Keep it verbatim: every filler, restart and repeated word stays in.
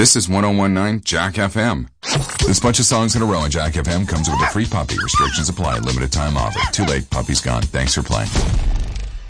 This is one oh one point nine Jack F M. This bunch of songs in a row on Jack F M comes with a free puppy. Restrictions apply. Limited time offer. Too late. Puppy's gone. Thanks for playing.